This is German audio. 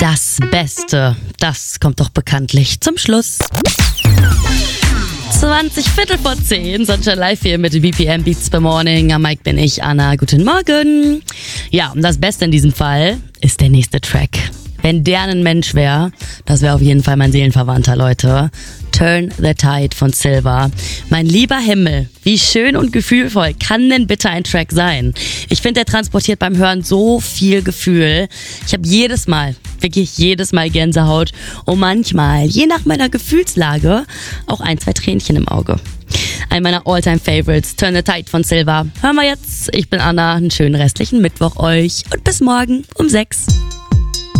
Das Beste, das kommt doch bekanntlich zum Schluss. 20 Viertel vor 10, Sunshine Live hier mit BPM Beats per Morning. Am Mic bin ich, Anna. Guten Morgen. Ja, und das Beste in diesem Fall ist der nächste Track. Wenn der ein Mensch wäre, das wäre auf jeden Fall mein Seelenverwandter, Leute. Turn the Tide von Silva. Mein lieber Himmel, wie schön und gefühlvoll kann denn bitte ein Track sein? Ich finde, der transportiert beim Hören so viel Gefühl. Ich habe wirklich jedes Mal Gänsehaut und manchmal, je nach meiner Gefühlslage, auch 1, 2 Tränchen im Auge. Ein meiner All-Time-Favorites, Turn the Tide von Silva. Hören wir jetzt. Ich bin Anna, einen schönen restlichen Mittwoch euch und bis morgen um 6.